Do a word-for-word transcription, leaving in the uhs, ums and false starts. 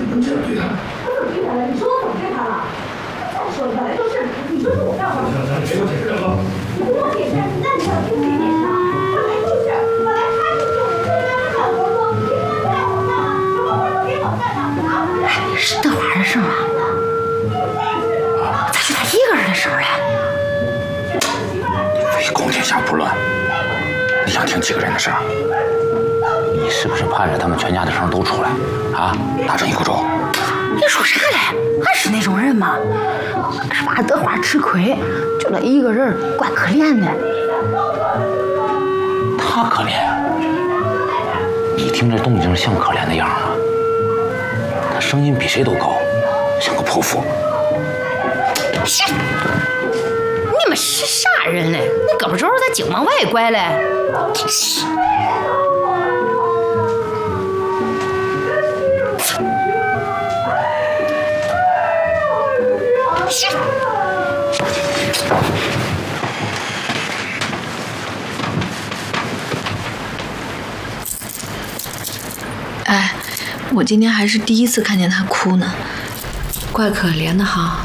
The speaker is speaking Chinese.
怎么能这样对他？ 我怎么对他了？你说我怎么对他了？再说了，本来就是，你说是我干活。 行行，你别给我解释了哥。 你不用解释，那你想听谁解释啊？本来就是，本来他就是我这边的干活工，凭什么不让我干啊？什么活都给我干呢？哎， 是德华的事吗？咋就他一个人的事儿嘞？ 唯恐天下不乱，你想听几个人的事儿？你是不是盼着他们全家的声都出来啊？打成一锅粥？ 你说啥嘞？俺是那种人吗？是怕德华吃亏，就那一个人，怪可怜的。 他可怜？你听这动静像可怜的样吗？他声音比谁都高，像个泼妇。 是。你们是啥人嘞？那胳膊肘咋净往外拐嘞？是。是。 哎，我今天还是第一次看见他哭呢，怪可怜的哈。